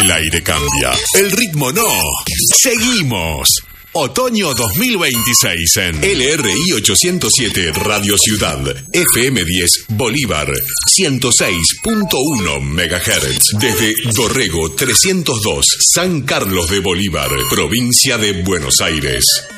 El aire cambia, el ritmo no. Seguimos. Otoño 2026 en LRI 807 Radio Ciudad, FM 10 Bolívar, 106.1 MHz. Desde Dorrego 302, San Carlos de Bolívar, provincia de Buenos Aires.